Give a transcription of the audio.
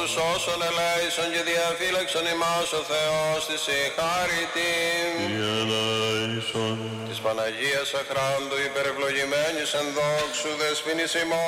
αυτούς όσων ελέησον και διαφύλαξον ημάς ο Θεός της η χάριτην. Της Παναγίας Αχράντου υπερευλογημένης εν δόξου δεσποινής ημών